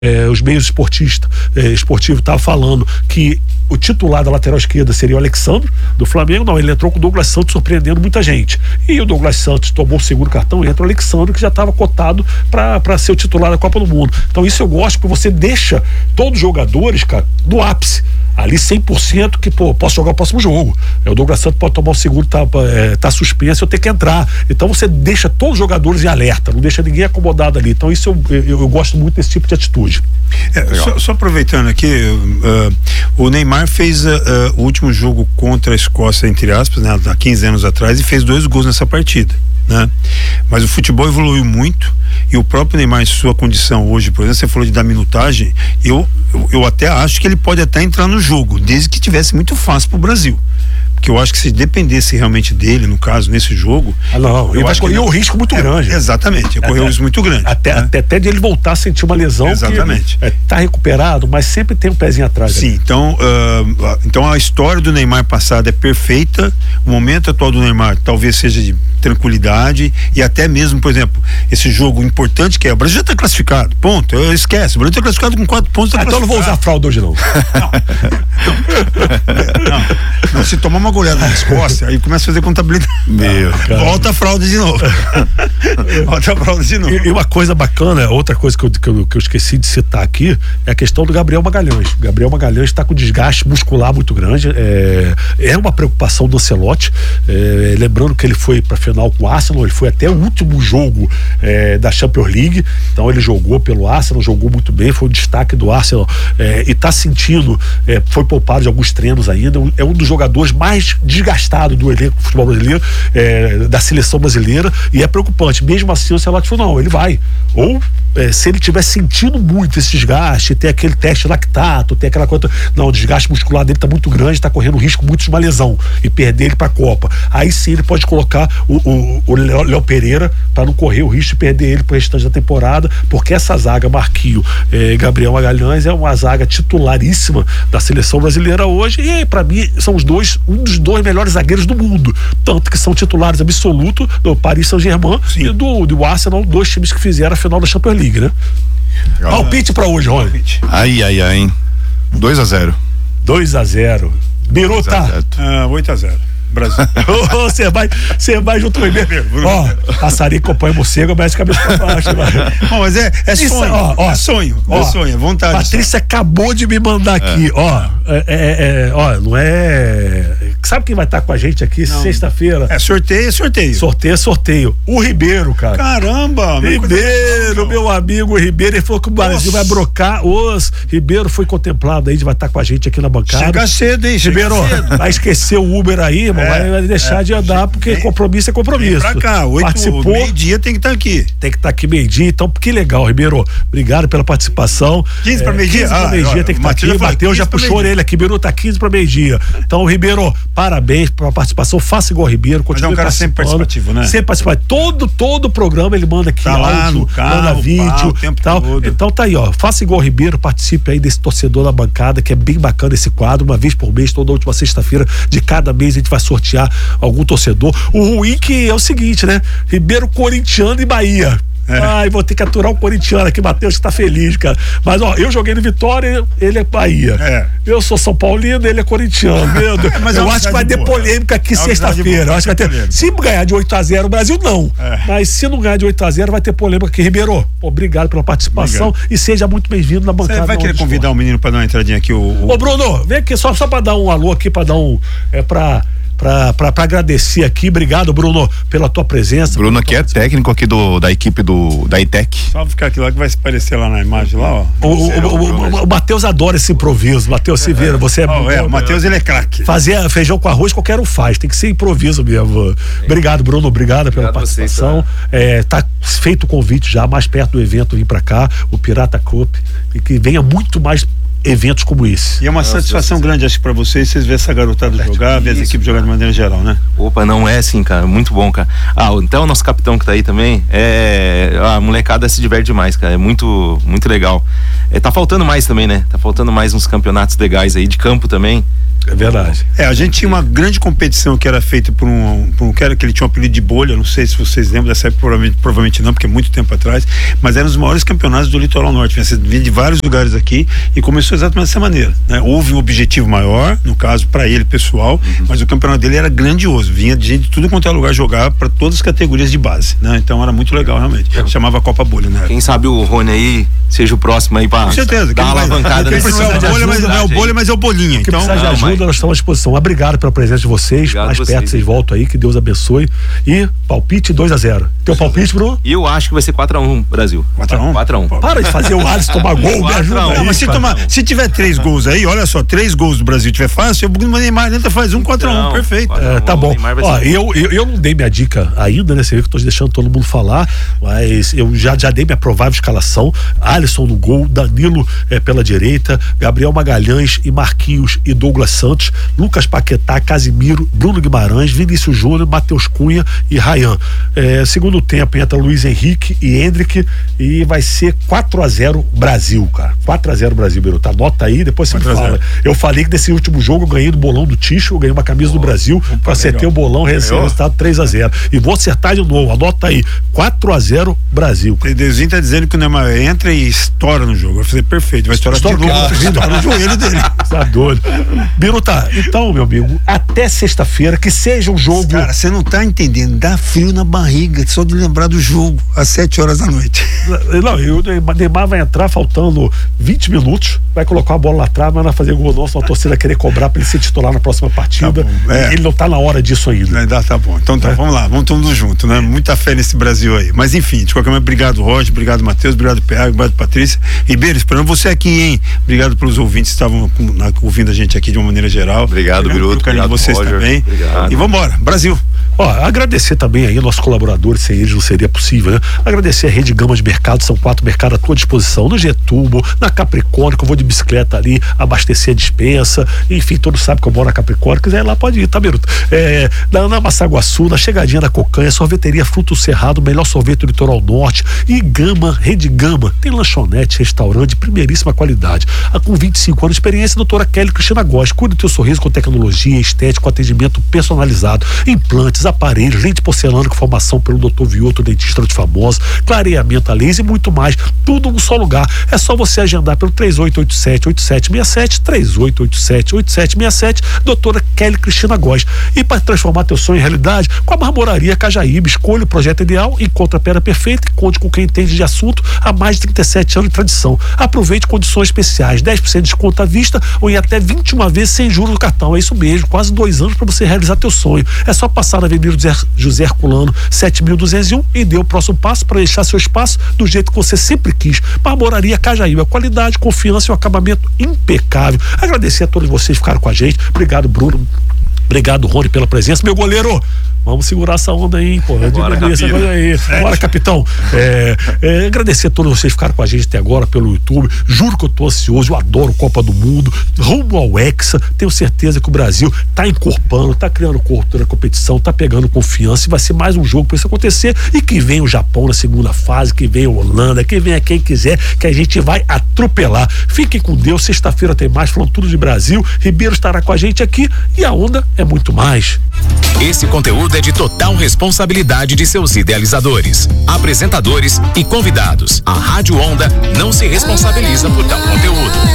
os meios esportivos estavam falando que o titular da lateral esquerda seria o Alexandre, do Flamengo. Não, ele entrou com o Douglas Santos, surpreendendo muita gente. E o Douglas Santos tomou o segundo cartão e entra o Alexandre, que já estava cotado para ser o titular da Copa do Mundo. Então isso eu gosto, porque você deixa todos os jogadores, cara, no ápice. Ali 100% que, posso jogar o próximo jogo. O Douglas Santos pode tomar o segundo, tá suspenso, eu tenho que entrar. Então você deixa todos os jogadores em alerta, não deixa ninguém acomodado ali. Então isso eu gosto muito desse tipo de atitude. Só aproveitando aqui, o Neymar fez o último jogo contra a Escócia, entre aspas, né, há 15 anos atrás, e fez 2 gols nessa partida, né? Mas o futebol evoluiu muito, e o próprio Neymar, em sua condição hoje, por exemplo, você falou de dar minutagem, eu até acho que ele pode até entrar no jogo, desde que tivesse muito fácil pro Brasil. Porque eu acho que se dependesse realmente dele, no caso, nesse jogo... ele vai correr um risco muito grande. Exatamente, correu um risco muito grande. Até de ele voltar a sentir uma lesão. Exatamente. Que tá recuperado, mas sempre tem um pezinho atrás. Sim, então a história do Neymar passada é perfeita. O momento atual do Neymar talvez seja de tranquilidade, e até mesmo, por exemplo, esse jogo importante que o Brasil já está classificado, ponto, esquece, o Brasil está classificado com 4 pontos. Então eu não vou usar fralda hoje não. Não, se tomar uma goleada na Escócia, aí começa a fazer contabilidade. Volta a fralda de novo. Volta a fralda de novo. E uma coisa bacana, outra coisa que eu esqueci de citar aqui, é a questão do Gabriel Magalhães. O Gabriel Magalhães está com desgaste muscular muito grande, é uma preocupação do Ancelotti, lembrando que ele foi para final com o Arsenal, ele foi até o último jogo da Champions League, então ele jogou pelo Arsenal, jogou muito bem, foi o destaque do Arsenal, e está sentindo, foi poupado de alguns treinos ainda, é um dos jogadores mais desgastados do elenco do futebol brasileiro, da seleção brasileira, e é preocupante. Mesmo assim o Ancelotti falou, não, ele vai, ou se ele estiver sentindo muito esse desgaste, tem aquele teste lactato, tem aquela coisa, não, o desgaste muscular dele está muito grande, está correndo risco muito de uma lesão e perder ele para a Copa, aí sim ele pode colocar o Léo Pereira para não correr o risco de perder ele pro restante da temporada, porque essa zaga Marquinhos, Gabriel Magalhães, é uma zaga titularíssima da seleção brasileira hoje, e para mim são um dos 2 melhores zagueiros do mundo, tanto que são titulares absolutos do Paris Saint-Germain e do Arsenal, 2 times que fizeram a final da Champions League, né? Palpite pra hoje, Rony. Ai, hein? 2-0. 2-0. Biruta. 8-0. Brasil. Você vai junto com ele. Passarinho acompanha morcego, mas cabeça pra baixo. Bom, mas é sonho. É sonho, vontade. Patrícia acabou de me mandar aqui, não é... Sabe quem vai estar com a gente aqui sexta-feira? Sorteio. O Ribeiro, cara. Caramba! Ribeiro, meu amigo Ribeiro, ele falou que o Brasil vai brocar. Ribeiro foi contemplado aí, vai estar com a gente aqui na bancada. Chega cedo, hein? Ribeiro, vai esquecer o Uber aí, irmão. Vai deixar de andar, porque compromisso é compromisso. Vem pra cá, meio-dia tem que estar aqui. Tem que estar aqui meio-dia, então que legal, Ribeiro. Obrigado pela participação. 15 para meio-dia? 15 para meio-dia tem que estar aqui. O Matheus já puxou a orelha aqui, Ribeiro tá 15 para meio-dia. Então, Ribeiro, parabéns pela participação. Faça igual o Ribeiro. Mas é um cara sempre participativo, né? Sempre participativo. Todo o programa ele manda aqui áudio, manda vídeo e tal. Então tá aí, faça igual o Ribeiro, participe aí desse torcedor da bancada, que é bem bacana esse quadro, uma vez por mês, toda última sexta-feira de cada mês a gente vai sortear algum torcedor. O ruim que é o seguinte, né? Ribeiro, corintiano e Bahia. Vou ter que aturar o corintiano aqui, Matheus, que tá feliz, cara. Mas, eu joguei no Vitória, ele é Bahia. Eu sou São Paulino, ele é corintiano. Meu Deus. Mas eu acho que vai ter polêmica aqui sexta-feira. Eu acho que vai ter. Se ganhar de 8-0 o Brasil, não. Mas se não ganhar de 8-0, vai ter polêmica aqui. Ribeiro, obrigado pela participação e seja muito bem-vindo na bancada. Você vai querer convidar o menino pra dar uma entradinha aqui? Ô, Bruno, vem aqui só pra dar um alô aqui, pra dar um... Pra agradecer aqui, obrigado, Bruno, pela tua presença. Bruno aqui é técnico aqui da equipe da ITEC. Só ficar aqui lá que vai se aparecer lá na imagem lá, O Matheus adora esse improviso. Matheus Silveira, você o Matheus, ele é craque. Fazer feijão com arroz qualquer um faz, tem que ser improviso mesmo. Obrigado, Bruno, obrigado pela participação. Tá feito o convite já, mais perto do evento, vir pra cá, o Pirata Cup, e que venha muito mais eventos como esse. E é uma satisfação grande, acho que pra vocês ver essa garotada jogar, ver as equipes jogar de maneira geral, né? Opa, não é assim, cara, muito bom, cara. Então o nosso capitão que tá aí também, a molecada se diverte demais, cara, é muito, muito legal. Tá faltando mais também, né? Tá faltando mais uns campeonatos legais aí, de campo também. É verdade. A gente tinha uma grande competição que era feita por um cara que ele tinha um apelido de bolha, não sei se vocês lembram dessa época, provavelmente não, porque é muito tempo atrás, mas eram os maiores campeonatos do Litoral Norte, vinha de vários lugares aqui e começou exatamente dessa maneira, né? Houve um objetivo maior, no caso para ele pessoal, mas o campeonato dele era grandioso, vinha de gente de tudo quanto é lugar jogar para todas as categorias de base, né? Então era muito legal realmente, chamava Copa Bolha, né? Quem sabe o Rony aí seja o próximo aí para dar uma alavancada nesse bolha, mas não é o bolha, mas é o bolinha. Que então precisa de ajuda, nós estamos à disposição. Obrigado pela presença de vocês. Obrigado mais vocês. perto vocês voltam aí, que Deus abençoe. E palpite 2-0. Teu palpite, Bruno? E eu acho que vai ser 4-1 Brasil. 4-1? 4-1. Para de fazer o Alisson tomar gol, me ajuda aí. Não, mas se tiver 3 gols aí, olha só, 3 gols do Brasil tiver fácil, o Neymar entra, faz 4-1, perfeito. Tá bom. Ó, eu não dei minha dica ainda, né? Você vê que eu tô deixando todo mundo falar, mas eu já dei minha provável escalação. Alisson no gol, Danilo pela direita, Gabriel Magalhães e Marquinhos e Douglas Santos, Lucas Paquetá, Casimiro, Bruno Guimarães, Vinícius Júnior, Matheus Cunha e Ryan. Segundo tempo entra Luiz Henrique e Hendrick e vai ser 4-0 Brasil, cara. 4-0 Brasil, Biruta. Anota aí, depois você me fala. Eu falei que nesse último jogo eu ganhei do bolão do Ticho, eu ganhei uma camisa do Brasil, eu acertei o bolão, resultado 3-0. E vou acertar de novo, anota aí, 4-0 Brasil. O Deusinho tá dizendo que o Neymar entra e estoura no jogo. Vai fazer perfeito, vai estourar de novo, estoura no joelho dele. Tá doido. Biruta, então, meu amigo, até sexta-feira, que seja um jogo. Cara, você não tá entendendo, dá frio na barriga só de lembrar do jogo, às 7 horas da noite. Não, o Neymar vai entrar faltando 20 minutos, vai colocar a bola lá atrás, mas não vai fazer gol não, senão a torcida querer cobrar pra ele ser titular na próxima partida. Tá, ele não tá na hora disso ainda. Tá bom. Então vamos lá, vamos todos juntos, né? Muita fé nesse Brasil aí. Mas enfim, de qualquer maneira, obrigado, Roger, obrigado, Matheus, obrigado, PA, obrigado, Patrícia. Ribeiro, esperando você aqui, hein? Obrigado pelos ouvintes que estavam ouvindo a gente aqui de uma maneira geral. Obrigado, Biruta. Obrigado de vocês Roger. também. Obrigado. E vambora, Brasil. Agradecer também aí nossos colaboradores, sem eles não seria possível, né? Agradecer a Rede Gama de Mercado, são 4 mercados à tua disposição, no Getúlio, na Capricórnio, que eu vou de bicicleta ali, abastecer a dispensa, enfim, todos sabem que eu moro na Capricórnio, quiser ir lá, pode ir, tá, Biruta? Na Massaguaçu, na chegadinha da Cocanha, sorveteria Fruto Cerrado, melhor sorvete do Litoral Norte, e Gama, Rede Gama, tem lanchonete, restaurante de primeiríssima qualidade. Com 25 anos de experiência, doutora Kelly Cristina Góes, cuida do teu sorriso com tecnologia, estético, atendimento personalizado, implantes, aparelhos, lente porcelana com formação pelo Dr. Vioto, dentista de famosa, clareamento a laser e muito mais, tudo num só lugar. É só você agendar pelo 3887-8767, 3887-8767, doutora Kelly Cristina Góes. E para transformar teu sonho em realidade, com a Marmoraria Cajaíba, escolha o projeto ideal, encontra a pedra perfeita e conte com quem entende de assunto há mais de 37 anos de tradição. Aproveite condições especiais, 10% de desconto à vista ou em até 21 vezes sem juros no cartão. É isso mesmo, quase 2 anos para você realizar teu sonho. É só passar na Avenida José Herculano 7.201 e dê o próximo passo para deixar seu espaço do jeito que você sempre quis. Marmoraria Cajaíba, qualidade, confiança e um acabamento impecável. Agradecer a todos vocês que ficaram com a gente. Obrigado, Bruno. Obrigado, Rony, pela presença. Meu goleiro, vamos segurar essa onda aí, pô. Bora, capitão. Agradecer a todos vocês que ficaram com a gente até agora pelo YouTube. Juro que eu tô ansioso, eu adoro Copa do Mundo. Rumo ao Hexa, tenho certeza que o Brasil tá encorpando, tá criando corpo na competição, tá pegando confiança e vai ser mais um jogo pra isso acontecer. E que vem o Japão na segunda fase, que vem a Holanda, que venha quem quiser, que a gente vai atropelar. Fiquem com Deus, sexta-feira tem mais, falando tudo de Brasil. Ribeiro estará com a gente aqui e a onda é muito mais. Esse conteúdo é de total responsabilidade de seus idealizadores, apresentadores e convidados. A Rádio Onda não se responsabiliza por tal conteúdo.